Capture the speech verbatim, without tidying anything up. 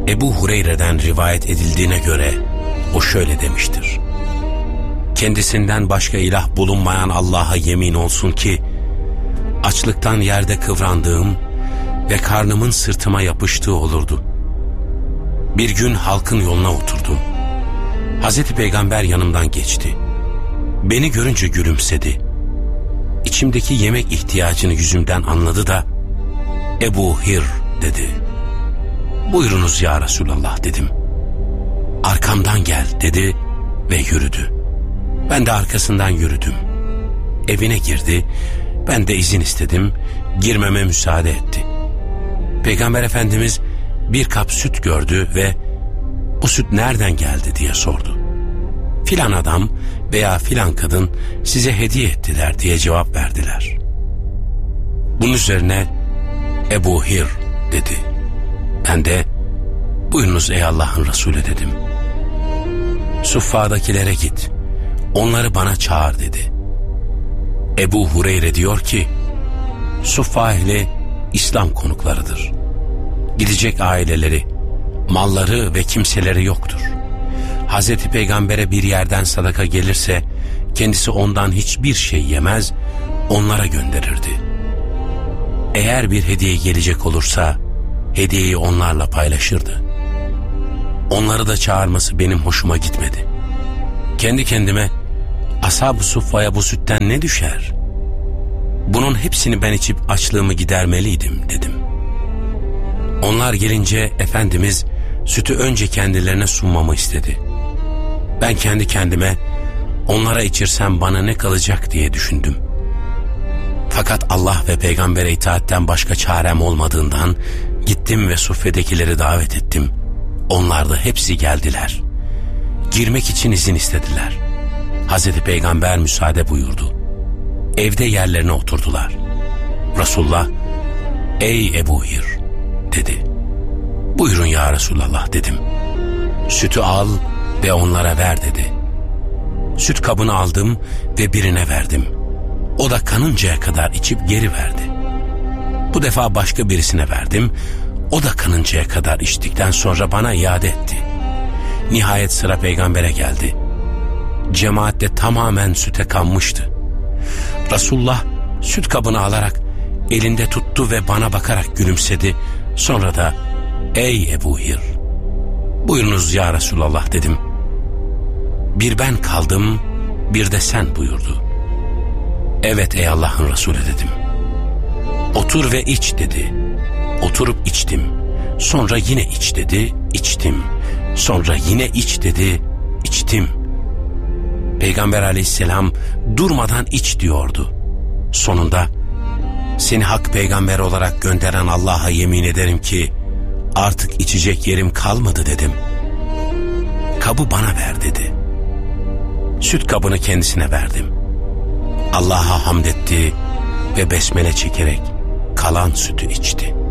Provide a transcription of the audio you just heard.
Ebu Hureyre'den rivayet edildiğine göre o şöyle demiştir: kendisinden başka ilah bulunmayan Allah'a yemin olsun ki açlıktan yerde kıvrandığım ve karnımın sırtıma yapıştığı olurdu. Bir gün halkın yoluna oturdum. Hazreti Peygamber yanımdan geçti. Beni görünce gülümsedi. İçimdeki yemek ihtiyacını yüzümden anladı da Ebu Hir dedi. Buyurunuz ya Resulallah dedim. Arkamdan gel dedi ve yürüdü. Ben de arkasından yürüdüm. Evine girdi. Ben de izin istedim. Girmeme müsaade etti. Peygamber Efendimiz bir kap süt gördü ve bu süt nereden geldi diye sordu. Filan adam veya filan kadın size hediye ettiler diye cevap verdiler. Bunun üzerine Ebu Hir dedi. Ben de buyurunuz ey Allah'ın Resulü dedim. Suffa'dakilere git, onları bana çağır dedi. Ebu Hureyre diyor ki, Suffa ehli İslam konuklarıdır. Gidecek aileleri, malları ve kimseleri yoktur. Hazreti Peygamber'e bir yerden sadaka gelirse kendisi ondan hiçbir şey yemez, onlara gönderirdi. Eğer bir hediye gelecek olursa hediyeyi onlarla paylaşırdı. Onları da çağırması benim hoşuma gitmedi. Kendi kendime Ashab-ı Suffa'ya bu sütten ne düşer? Bunun hepsini ben içip açlığımı gidermeliydim dedim. Onlar gelince Efendimiz sütü önce kendilerine sunmamı istedi. Ben kendi kendime onlara içirsem bana ne kalacak diye düşündüm. Fakat Allah ve peygambere itaatten başka çarem olmadığından gittim ve suffedekileri davet ettim. Onlar da hepsi geldiler. Girmek için izin istediler. Hazreti Peygamber müsaade buyurdu. Evde yerlerine oturdular. Resulullah, ey Ebu Hir dedi. Buyurun ya Resulallah dedim. Sütü al ve onlara ver dedi. Süt kabını aldım ve birine verdim. O da kanıncaya kadar içip geri verdi. Bu defa başka birisine verdim. O da kanıncaya kadar içtikten sonra bana iade etti. Nihayet sıra peygambere geldi. Cemaat de tamamen süte kanmıştı. Resulullah süt kabını alarak elinde tuttu ve bana bakarak gülümsedi. Sonra da ey Ebu Hir, buyurunuz ya Resulallah dedim. Bir ben kaldım, bir de sen buyurdu. Evet ey Allah'ın Resulü dedim. Otur ve iç dedi. Oturup içtim. Sonra yine iç dedi, içtim. Sonra yine iç dedi, içtim. Peygamber aleyhisselam durmadan iç diyordu. Sonunda seni hak peygamber olarak gönderen Allah'a yemin ederim ki artık içecek yerim kalmadı dedim. Kabı bana ver dedi. Süt kabını kendisine verdim. Allah'a hamd etti ve besmele çekerek kalan sütü içti.